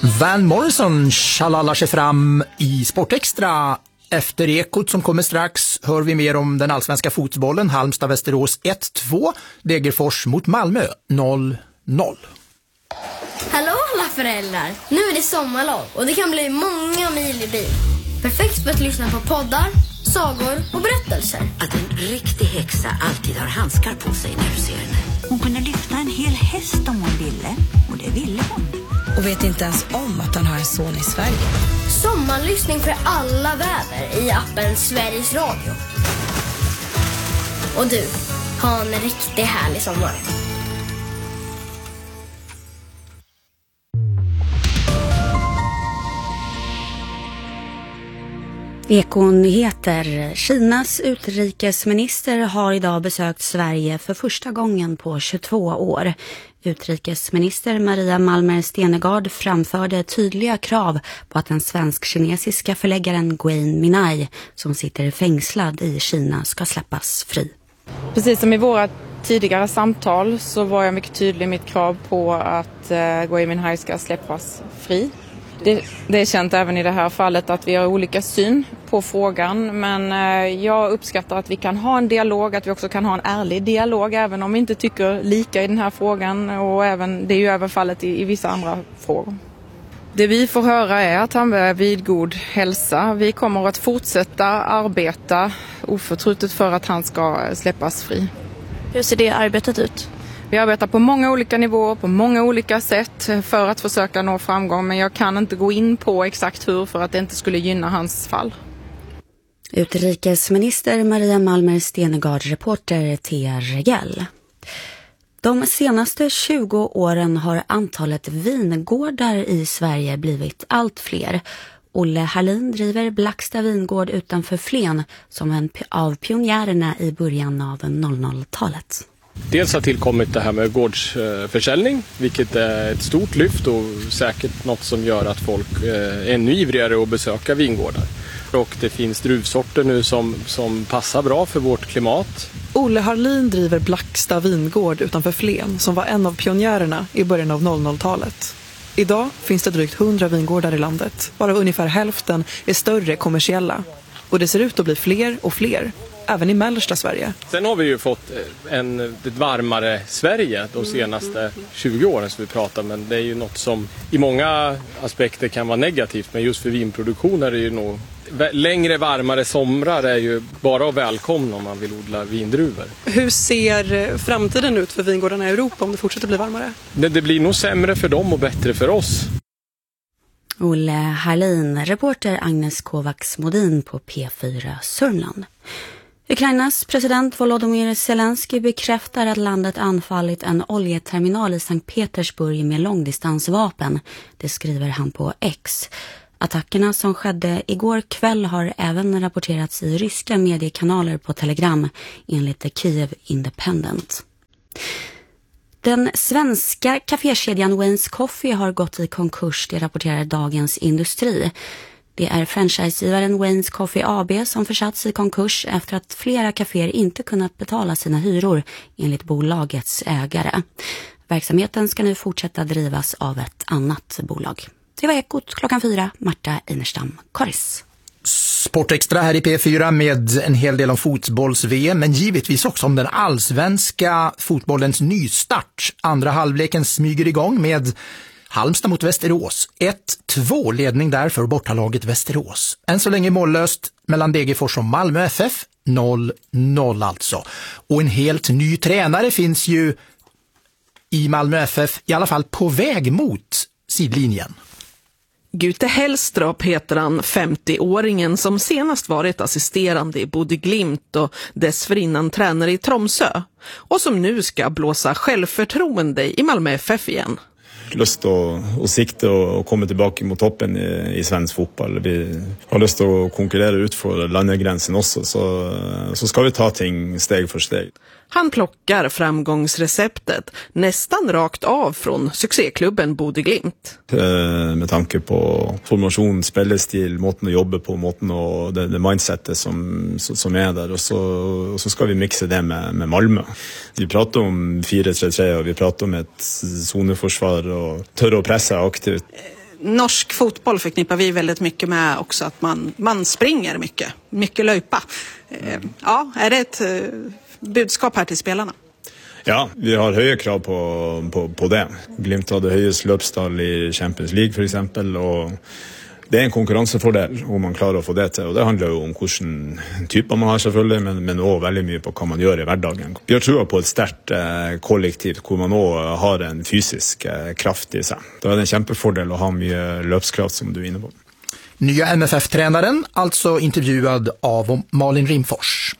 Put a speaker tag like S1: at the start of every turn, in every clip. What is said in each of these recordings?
S1: Van Morrison tjalallar sig fram i Sportextra. Efter Ekot som kommer strax hör vi mer om den allsvenska fotbollen. Halmstad-Västerås 1-2, Degerfors mot Malmö 0-0.
S2: Hallå alla föräldrar! Nu är det sommarlov och det kan bli många mil i bil. Perfekt för att lyssna på poddar, sagor och berättelser.
S3: Att en riktig häxa alltid har handskar på sig när du ser henne.
S4: Hon kunde lyfta en hel häst om hon ville, och det ville hon.
S5: Och vet inte ens om att han har en son i Sverige.
S2: Sommarlyssning för alla väder i appen Sveriges Radio. Och du, ha en riktigt härlig sommar.
S6: Ekonyheter. Kinas utrikesminister har idag besökt Sverige för första gången på 22 år. Utrikesminister Maria Malmer Stenergard framförde tydliga krav på att den svensk-kinesiska förläggaren Gui Minhai, som sitter fängslad i Kina, ska släppas fri.
S7: Precis som i våra tidigare samtal så var jag mycket tydlig i mitt krav på att Gui Minhai ska släppas fri. Det är känt även i det här fallet att vi har olika syn på frågan, men jag uppskattar att vi kan ha en dialog, att vi också kan ha en ärlig dialog även om vi inte tycker lika i den här frågan, och det är ju även fallet i vissa andra frågor. Det vi får höra är att han är vid god hälsa. Vi kommer att fortsätta arbeta oförtrutet för att han ska släppas fri.
S8: Hur ser det arbetet ut?
S7: Vi arbetar på många olika nivåer, på många olika sätt för att försöka nå framgång, men jag kan inte gå in på exakt hur för att det inte skulle gynna hans fall.
S6: Utrikesminister Maria Malmer Stenergard, reporter Thea Regell. De senaste 20 åren har antalet vingårdar i Sverige blivit allt fler. Olle Harlin driver Blacksta vingård utanför Flen som en av pionjärerna i början av 00-talet.
S9: Dels har tillkommit det här med gårdsförsäljning, vilket är ett stort lyft och säkert något som gör att folk är ännu ivrigare att besöka vingårdar. Och det finns druvsorter nu som passar bra för vårt klimat.
S10: Olle Harlin driver Blacksta vingård utanför Flen som var en av pionjärerna i början av 00-talet. Idag finns det drygt 100 vingårdar i landet, varav ungefär hälften är större kommersiella. Och det ser ut att bli fler och fler, även i mellersta Sverige.
S9: Sen har vi ju fått ett varmare Sverige de senaste 20 åren som vi pratar, men det är ju något som i många aspekter kan vara negativt, men just för vinproduktion är det ju nog längre varmare somrar är ju bara att välkomna om man vill odla vindruvor.
S10: Hur ser framtiden ut för vingårdarna i Europa om det fortsätter bli varmare?
S9: Det blir nog sämre för dem och bättre för oss.
S6: Olle Harlin, reporter Agnes Kovacs-Modin på P4 Sörmland. Ukrainas president Volodymyr Zelensky bekräftar att landet anfallit en oljeterminal i Sankt Petersburg med långdistansvapen. Det skriver han på X. Attackerna som skedde igår kväll har även rapporterats i ryska mediekanaler på Telegram, enligt The Kiev Independent. Den svenska kafékedjan Wayne's Coffee har gått i konkurs, det rapporterar Dagens Industri. Det är franchisegivaren Wayne's Coffee AB som försatts i konkurs efter att flera kaféer inte kunnat betala sina hyror enligt bolagets ägare. Verksamheten ska nu fortsätta drivas av ett annat bolag. Det var Ekot klockan 4, Marta Einerstam, Karis.
S1: Sportextra här i P4 med en hel del om fotbolls-VM, men givetvis också om den allsvenska fotbollens nystart. Andra halvleken smyger igång med Halmstad mot Västerås. 1-2 ledning där för bortalaget Västerås. Än så länge mållöst mellan Degerfors och Malmö FF. 0-0 alltså. Och en helt ny tränare finns ju i Malmö FF, i alla fall på väg mot sidlinjen.
S11: Gute Hellströp heter han, 50-åringen som senast varit assisterande i Bodø Glimt och dessförinnan tränare i Tromsø, och som nu ska blåsa självförtroende i Malmö FF igen.
S12: Lust att sikta och komma tillbaka mot toppen i svensk fotboll. Vi har lust att konkurrera ut för landegränsen också, så ska vi ta ting steg för steg.
S11: Han plockar framgångsreceptet nästan rakt av från succéklubben Bodø Glimt.
S12: Med tanke på formation, spellestil, måten att jobba på, måten och det mindsetet som är där, och så ska vi mixa det med Malmö. Vi pratar om 4-3-3 och vi pratar om ett zoneförsvar och törra och pressa aktivt.
S13: Norsk fotboll förknippar vi väldigt mycket med också att man springer mycket löpa. Ja, är det ett budskap här till spelarna?
S12: Ja, vi har höga krav på det. Glimt hade höjest löpstall i Champions League för exempel, och det är en konkurrensfördel om man klarar att få det till. Och det handlar ju om vilken typ man har selvfølgelig, men också väldigt mycket på vad man gör i vardagen. Vi har tror på ett starkt kollektiv där man också har en fysisk kraft i sig. Då är det en kämpefördel att ha mycket löpskraft som du är inne på.
S1: Nya MFF-tränaren, alltså intervjuad av Malin Rimfors.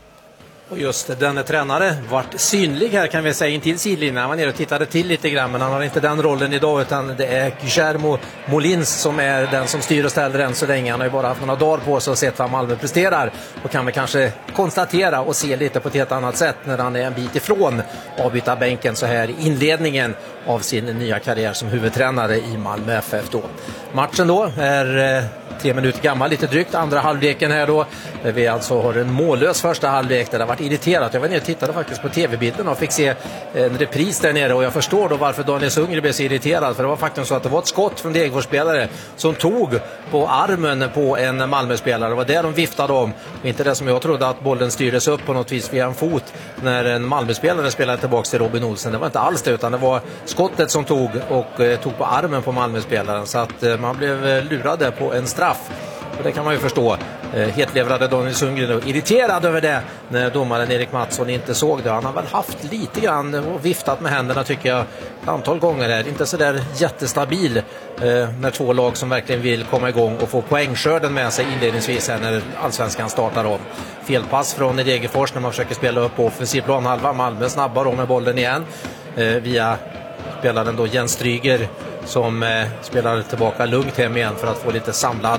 S14: Och just den tränare vart synlig här kan vi säga intill sidlinjen. Han var nere och tittade till lite grann, men han har inte den rollen idag, utan det är Guillermo Molins som är den som styr och ställer än så länge. Han har ju bara haft några dagar på sig och sett vad Malmö presterar och kan väl kanske konstatera och se lite på ett helt annat sätt när han är en bit ifrån avbytarbänken så här i inledningen av sin nya karriär som huvudtränare i Malmö FF då. Matchen då är 3 minuter gammal, lite drygt. Andra halvleken här då, där vi alltså har en mållös första halvlek där det har varit irriterat. Jag var nere och tittade faktiskt på tv-bilden och fick se en repris där nere, och jag förstår då varför Daniel Sundgren blev så irriterad, för det var faktiskt så att det var ett skott från Degerfors-spelare som tog på armen på en Malmö-spelare. Det var det de viftade om, inte det som jag trodde, att bollen styrdes upp på något vis via en fot när en Malmö-spelare spelade tillbaka till Robin Olsen. Det var inte alls det, utan det var skottet som tog på armen på Malmö-spelaren, så att man blev lurade på en straff. Och det kan man ju förstå. Hetlevrade Daniel Sundgren och irriterad över det när domaren Erik Mattsson inte såg det. Han har väl haft lite grann och viftat med händerna tycker jag ett antal gånger här. Inte så där jättestabil när två lag som verkligen vill komma igång och få poängskörden med sig inledningsvis här när allsvenskan startar om. Felpass från Degerfors när man försöker spela upp på offensiv planhalva. Malmö snabbar om med bollen igen via spelaren då Jens Stryger som spelar tillbaka lugnt hem igen för att få lite samlad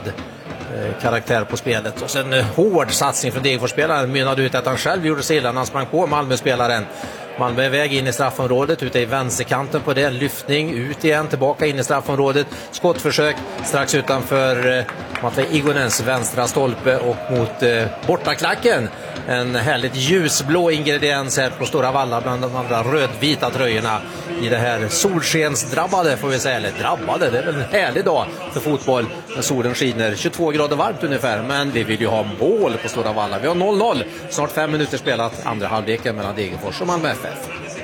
S14: karaktär på spelet. Och sen hård satsning från Degerfors-spelaren mynnade ut att han själv gjorde sig illa när han sprang på Malmö-spelaren. Malmö är väg in i straffområdet, ute i vänsterkanten på det, lyftning ut igen, tillbaka in i straffområdet, skottförsök strax utanför Matvej Igonens vänstra stolpe och mot bortaklacken. En härligt ljusblå ingrediens här på Stora Valla bland de andra rödvita tröjorna i det här solskensdrabbade, får vi säga, eller drabbade, det är väl en härlig dag för fotboll när solen skiner, 22 grader varmt ungefär, men vi vill ju ha mål på Stora Valla. Vi har 0-0, snart 5 minuter spelat, andra halvleken mellan Degerfors och Malmö FF.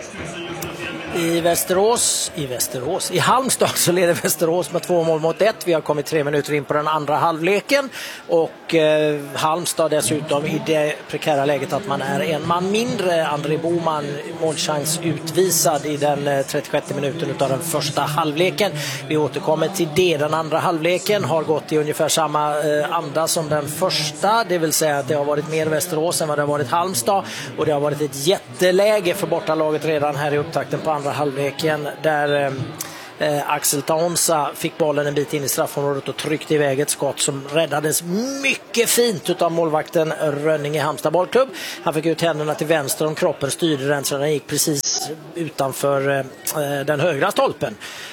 S15: I Halmstad så leder Västerås med 2-1. Vi har kommit 3 minuter in på den andra halvleken och Halmstad dessutom i det prekära läget att man är en man mindre. André Boman målchans utvisad i den 36 minuten av den första halvleken. Vi återkommer till det. Den andra halvleken har gått i ungefär samma anda som den första, det vill säga att det har varit mer Västerås än vad det har varit Halmstad, och det har varit ett jätteläge för bortalaget redan här i upptakten på andra halvleken där Axel Taonsa fick bollen en bit in i straffområdet och tryckte iväg ett skott som räddades mycket fint utav målvakten Rönning i Halmstad bollklubb. Han fick ut händerna till vänster om kroppen, styrde den så den gick precis utanför den högra stolpen.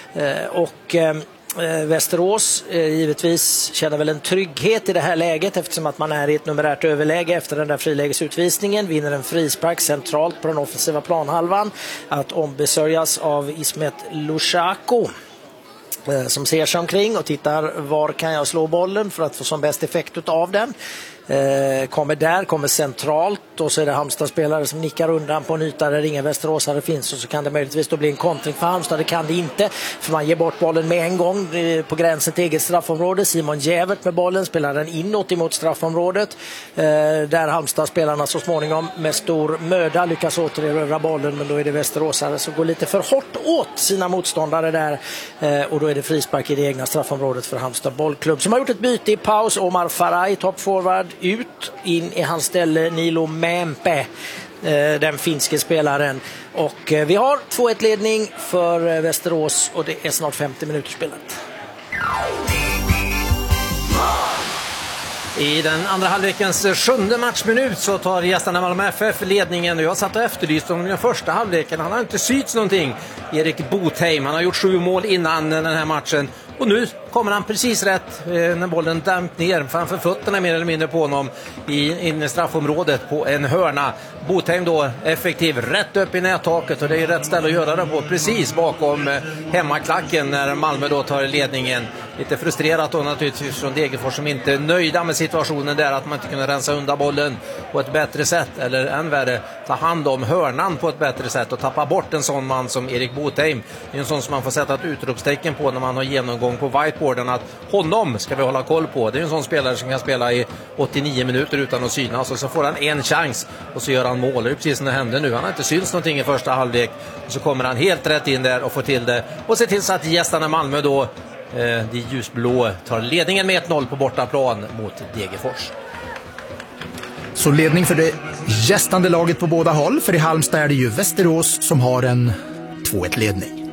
S15: Västerås givetvis känner väl en trygghet i det här läget eftersom att man är i ett numerärt överläge efter den där frilägesutvisningen, vinner en frispark centralt på den offensiva planhalvan att ombesörjas av Ismet Lushako som ser sig omkring och tittar var kan jag slå bollen för att få som bäst effekt av den. Kommer centralt och så är det Halmstad-spelare som nickar undan på en yta där ingen Västeråsare finns, och så kan det möjligtvis då bli en kontring för Halmstad. Det kan det inte, för man ger bort bollen med en gång på gränsen till eget straffområde. Simon Jävert med bollen spelar den inåt emot straffområdet där Halmstad-spelarna så småningom med stor möda lyckas återerövra bollen, men då är det Västeråsare som går lite för hårt åt sina motståndare där och då är det frispark i det egna straffområdet för Halmstad bollklubb som har gjort ett byte i paus. Omar Faraj, toppforward, ut, in i hans ställe Nilo Mämpe, den finske spelaren, och vi har 2-1 ledning för Västerås och det är snart 50 minuter spelat.
S14: I den andra halvlekens 7:e matchminut så tar gästerna Malmö FF ledningen, och jag satt och efterlyste om den första halvleken. Han har inte syts någonting, Erik Botheim. Han har gjort 7 mål innan den här matchen och nu kommer han precis rätt när bollen damp ner framför fötterna mer eller mindre på honom in i straffområdet på en hörna. Botheim då effektiv rätt upp i nättaket, och det är rätt ställe att göra det på, precis bakom hemmaklacken när Malmö då tar ledningen. Lite frustrerat då naturligtvis från Degerfors som inte är nöjda med situationen där, att man inte kunde rensa undan bollen på ett bättre sätt, eller än värre ta hand om hörnan på ett bättre sätt och tappa bort en sån man som Erik Botheim. Det är en sån som man får sätta ett utropstecken på när man har genomgång på whiteboarden, att honom ska vi hålla koll på. Det är en sån spelare som kan spela i 89 minuter utan att synas, och så får han en chans och så gör han mål. Det är precis som det hände nu. Han har inte synts någonting i första halvlek, och så kommer han helt rätt in där och får till det och ser till så att gästarna Malmö då, de ljusblå, tar ledningen med 1-0 på bortaplan mot Degerfors.
S1: Så ledning för det gästande laget på båda håll. För i Halmstad är det ju Västerås som har en 2-1-ledning.